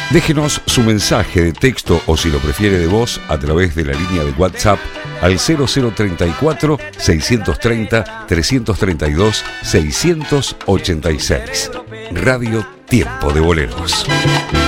Déjenos su mensaje de texto o si lo prefiere de voz a través de la línea de WhatsApp al 0034 630 332 686. Radio Tiempo de Boleros.